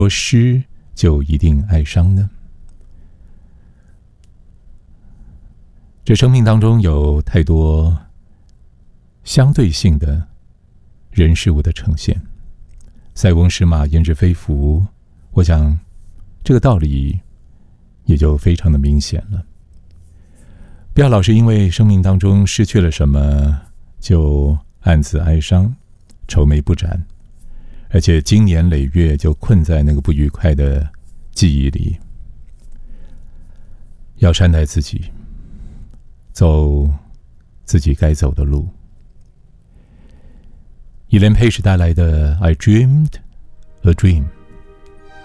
说失就一定哀伤呢？这生命当中有太多相对性的人事物的呈现，塞翁失马焉知非福，我想这个道理也就非常的明显了。不要老是因为生命当中失去了什么就暗自哀伤，愁眉不展，而且经年累月就困在那个不愉快的记忆里。要善待自己，走自己该走的路。Elaine Paige带来的 I Dreamed a Dream。